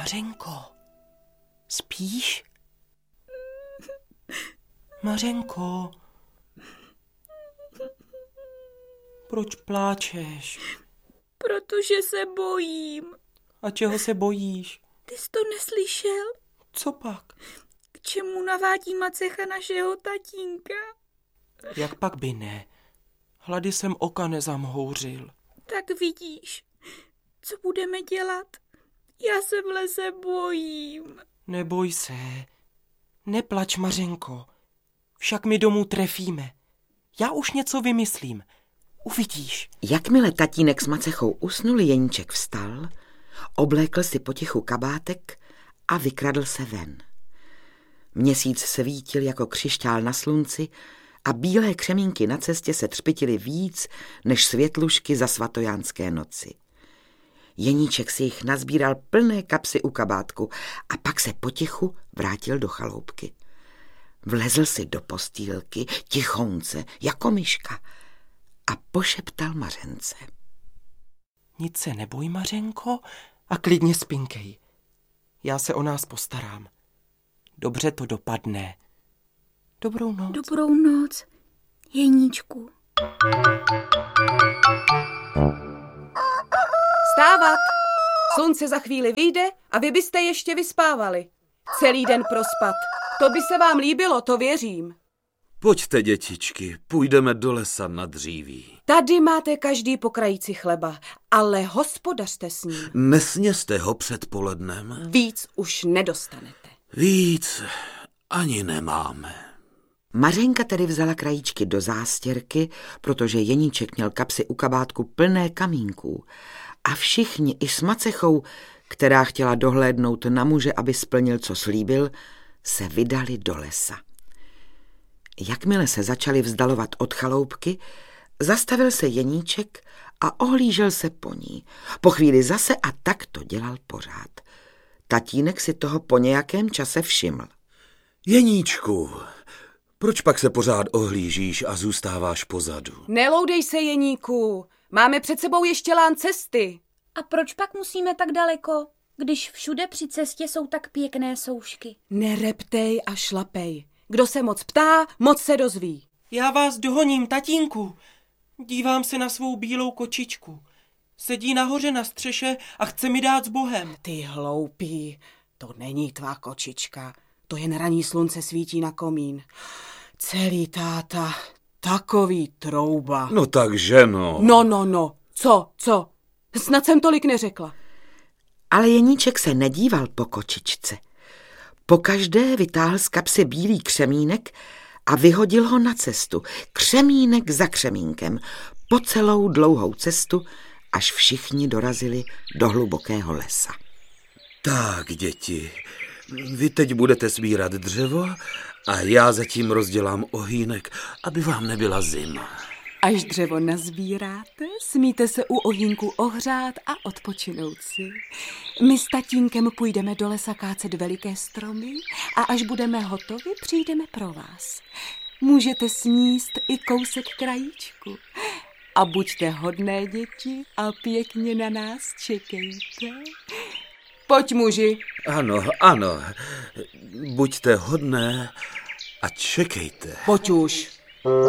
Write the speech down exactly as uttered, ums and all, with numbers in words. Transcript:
Mařenko, spíš? Mařenko, proč pláčeš? Protože se bojím. A čeho se bojíš? Ty jsi to neslyšel? Co pak? K čemu navádí macecha našeho tatínka? Jak pak by ne? Hlady jsem oka nezamhouřil. Tak vidíš, co budeme dělat? Já se v lese bojím. Neboj se. Neplač, Mařenko. Však my domů trefíme. Já už něco vymyslím. Uvidíš. Jakmile tatínek s macechou usnul, Jeníček vstal, oblékl si potichu kabátek a vykradl se ven. Měsíc svítil jako křišťál na slunci a bílé křemínky na cestě se třpitily víc než světlušky za svatojánské noci. Jeníček si jich nazbíral plné kapsy u kabátku a pak se potichu vrátil do chaloupky. Vlezl si do postýlky, tichounce, jako myška, a pošeptal Mařence. Nic se neboj, Mařenko, a klidně spinkej. Já se o nás postarám. Dobře to dopadne. Dobrou noc. Dobrou noc, Jeníčku. Vstávat! Slunce za chvíli vyjde a vy byste ještě vyspávali. Celý den prospat. To by se vám líbilo, to věřím. Pojďte, dětičky, půjdeme do lesa na dříví. Tady máte každý po krajíci chleba, ale hospodařte s ním. Nesněste ho předpolednem. Víc už nedostanete. Víc ani nemáme. Mařenka tedy vzala krajíčky do zástěrky, protože Jeníček měl kapsy u kabátku plné kamínků. A všichni, i s macechou, která chtěla dohlédnout na muže, aby splnil, co slíbil, se vydali do lesa. Jakmile se začali vzdalovat od chaloupky, zastavil se Jeníček a ohlížel se po ní. Po chvíli zase a tak to dělal pořád. Tatínek si toho po nějakém čase všiml. Jeníčku, proč pak se pořád ohlížíš a zůstáváš pozadu? Neloudej se, Jeníku, máme před sebou ještě lán cesty. A proč pak musíme tak daleko, když všude při cestě jsou tak pěkné soušky? Nereptej a šlapej. Kdo se moc ptá, moc se dozví. Já vás dohoním, tatínku. Dívám se na svou bílou kočičku. Sedí nahoře na střeše a chce mi dát s Bohem. Ty hloupý, to není tvá kočička. To jen ranní slunce svítí na komín. Celý táta, takový trouba. No takže no. No, no, no. Co, co? Snad jsem tolik neřekla. Ale Jeníček se nedíval po kočičce. Pokaždé vytáhl z kapsy bílý křemínek a vyhodil ho na cestu. Křemínek za křemínkem. Po celou dlouhou cestu, až všichni dorazili do hlubokého lesa. Tak, děti, vy teď budete sbírat dřevo a já zatím rozdělám ohýnek, aby vám nebyla zima. Až dřevo nazbíráte, smíte se u ohýnku ohřát a odpočinout si. My s tatínkem půjdeme do lesa kácet veliké stromy a až budeme hotovi, přijdeme pro vás. Můžete sníst i kousek krajíčku. A buďte hodné, děti, a pěkně na nás čekejte. Pojď, muži. Ano, ano, buďte hodné a čekejte. Pojď už.